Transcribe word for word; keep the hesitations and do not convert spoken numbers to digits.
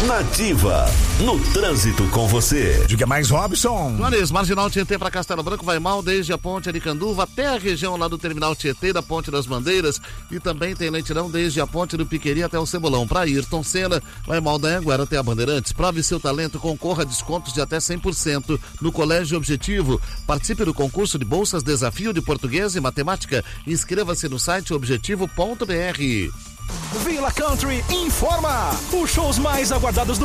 Nativa, no trânsito com você. Diga mais, Robson. Juarez, Marginal Tietê para Castelo Branco vai mal desde a ponte Aricanduva até a região lá do terminal Tietê, da Ponte das Bandeiras, e também tem lentidão desde a ponte do Piqueri até o Cebolão. Para Ayrton Senna, vai mal da Anguera até a Bandeirantes. Prove seu talento, concorra a descontos de até cem por cento no Colégio Objetivo. Participe do concurso de bolsas Desafio de Português e Matemática. Inscreva-se no site objetivo ponto br. Vila Country informa os shows mais aguardados do